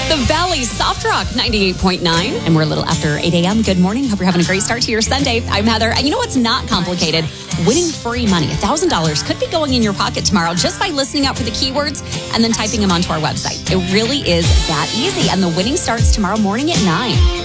The Valley Soft Rock 98.9. And we're a little after 8 a.m. Good morning. Hope you're having a great start to your Sunday. I'm Heather. And you know what's not complicated? Winning free money. $1,000 could be going in your pocket tomorrow just by listening out for the keywords and then typing them onto our website. It really is that easy. And the winning starts tomorrow morning at 9.